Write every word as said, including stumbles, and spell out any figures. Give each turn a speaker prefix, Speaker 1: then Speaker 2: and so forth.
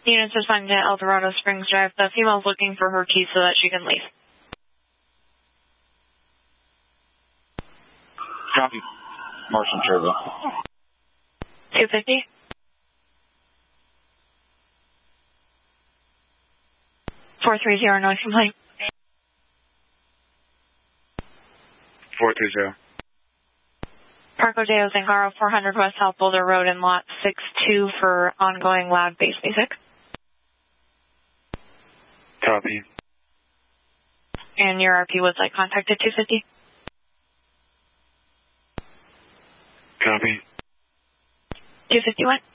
Speaker 1: Units assigned to El Dorado Springs Drive. The female's looking for her keys so that she can leave.
Speaker 2: Copy. Martian Turbo.
Speaker 1: two fifty. four three zero, noise complaint.
Speaker 2: four three zero.
Speaker 1: Parco Deo Zangaro, four hundred West South Boulder Road in lot six two for ongoing loud bass music.
Speaker 2: Copy.
Speaker 1: And your R P was like contacted two fifty?
Speaker 2: Copy.
Speaker 1: two fifty-one?